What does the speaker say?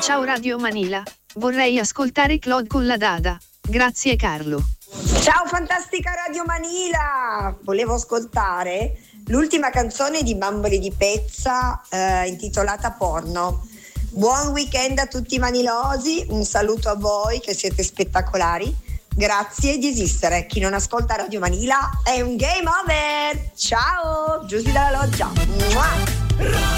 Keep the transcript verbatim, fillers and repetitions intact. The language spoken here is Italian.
Ciao Radio Manila, vorrei ascoltare Claude con la Dada. Grazie Carlo. Ciao fantastica Radio Manila, volevo ascoltare l'ultima canzone di Bamboli di Pezza eh, intitolata Porno. Buon weekend a tutti i manilosi, un saluto a voi che siete spettacolari, grazie di esistere. Chi non ascolta Radio Manila è un game over. Ciao, Giusy dalla Loggia. Mua.